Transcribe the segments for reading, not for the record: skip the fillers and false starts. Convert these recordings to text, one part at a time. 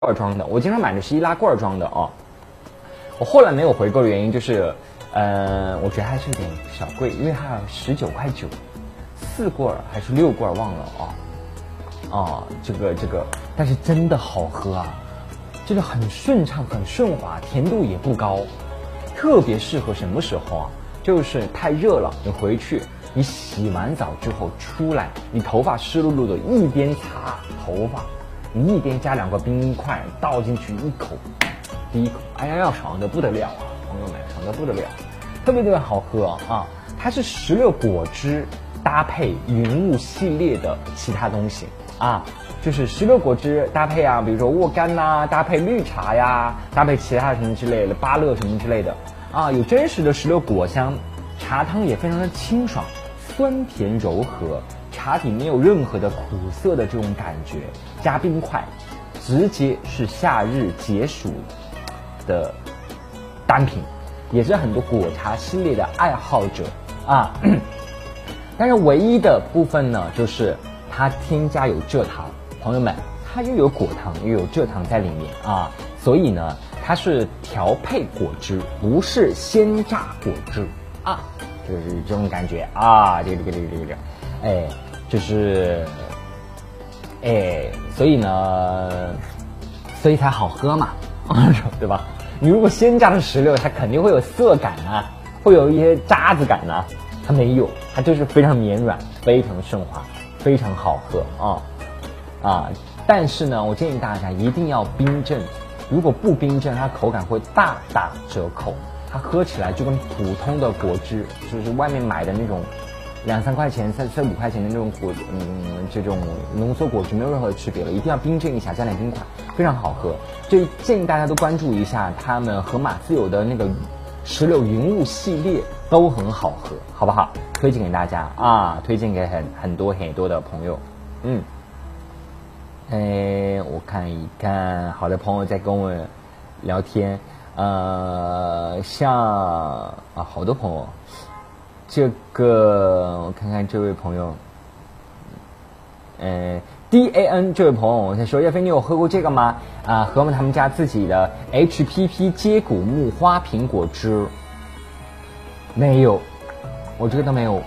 罐装的，我经常买的是易拉罐装的哦。我后来没有回购的原因就是，我觉得还是有点小贵，因为它19.9块，4罐还是6罐忘了哦。这个，但是真的好喝啊，这个很顺畅，很顺滑，甜度也不高，特别适合什么时候啊？就是太热了，你回去，你洗完澡之后出来，你头发湿漉漉的，一边擦头发，你一边加2个冰块倒进去一口，第一口，哎呀，要爽的不得了啊，朋友们，爽的不得了，特别好喝啊！它是石榴果汁搭配云雾系列的其他东西啊，就是石榴果汁搭配啊，比如说沃柑呐，搭配绿茶呀，搭配其他什么之类的，芭乐什么之类的啊，有真实的石榴果香，茶汤也非常的清爽，酸甜柔和，茶底没有任何的苦涩的这种感觉，加冰块，直接是夏日解暑的单品，也是很多果茶系列的爱好者啊。但是唯一的部分呢，就是它添加有蔗糖，朋友们，它又有果糖又有蔗糖在里面啊，所以呢，它是调配果汁，不是鲜榨果汁啊，就是这种感觉啊，这个，哎，就是所以呢，所以才好喝嘛，对吧？你如果鲜榨的石榴，它肯定会有涩感啊，会有一些渣子感啊，它没有，它就是非常绵软，非常顺滑，非常好喝啊！但是呢，我建议大家一定要冰镇，如果不冰镇，它口感会大打折扣，它喝起来就跟普通的果汁，就是外面买的那种2、3块钱、3、5块钱的那种这种浓缩果汁没有任何的区别了，一定要冰镇一下，加点冰块，非常好喝。就建议大家都关注一下他们盒马自有的那个石榴云雾系列，都很好喝，好不好？推荐给大家啊，推荐给很多的朋友。我看一看，好的朋友在跟我聊天，像好多朋友。这个我看看这位朋友，DAN 这位朋友，我先说，叶飞，你有喝过这个吗？和他们家自己的 HPP 接骨木花苹果汁，没有，我这个都没有。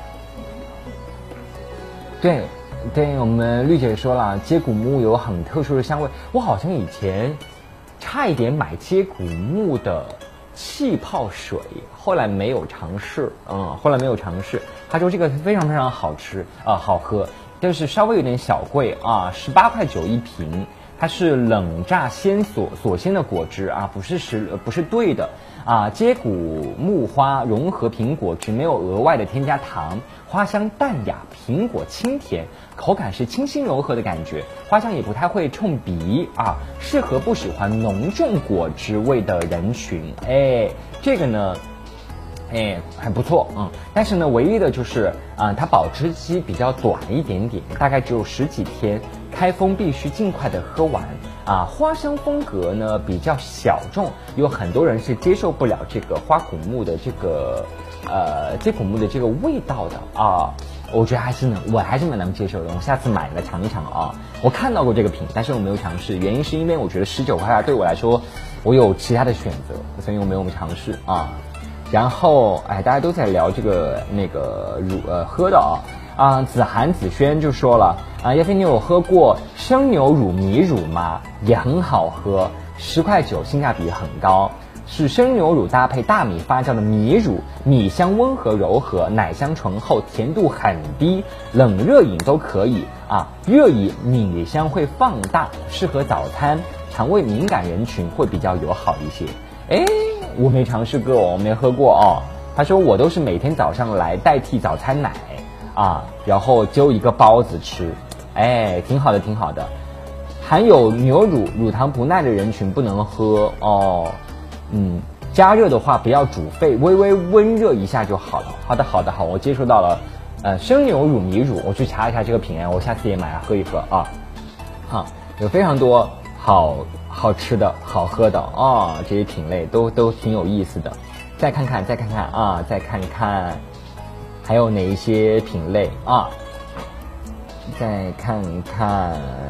对，我们绿姐说了，接骨木有很特殊的香味，我好像以前差一点买接骨木的气泡水，后来没有尝试，他说这个非常好吃好喝，但是稍微有点小贵啊，18.9块一瓶，它是冷榨鲜锁鲜的果汁啊，不是兑的啊，接骨木花融合苹果汁，没有额外的添加糖，花香淡雅，苹果清甜，口感是清新柔和的感觉，花香也不太会冲鼻啊，适合不喜欢浓重果汁味的人群。这个呢还不错，但是呢，唯一的就是它保质期比较短一点点，大概只有10几天，开封必须尽快的喝完啊。花香风格呢比较小众，有很多人是接受不了这个花骨木的这个接骨木的这个味道的啊。我觉得我还是蛮能接受的，我下次买来尝一尝啊。我看到过这个品，但是我没有尝试，原因是因为我觉得19块对我来说，我有其他的选择，所以我没有尝试啊。然后大家都在聊这个喝的子涵子轩就说了叶飞，你有喝过生牛乳米乳吗？也很好喝，10.9块，性价比很高，是生牛乳搭配大米发酵的米乳，米香温和柔和，奶香醇厚，甜度很低，冷热饮都可以啊。热饮米香会放大，适合早餐，肠胃敏感人群会比较友好一些。我没尝试过，我没喝过哦。他说我都是每天早上来代替早餐奶啊，然后揪一个包子吃，挺好的。含有牛乳，乳糖不耐的人群不能喝哦。加热的话不要煮沸，微微温热一下就好了。好的，我接收到了。生牛乳米乳，我去查一下这个品，我下次也买来喝一喝啊。有非常多好吃的好喝的这些品类都挺有意思的。再看看再看看还有哪一些品类再看看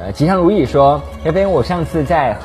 吉祥如意说，菲菲，我上次在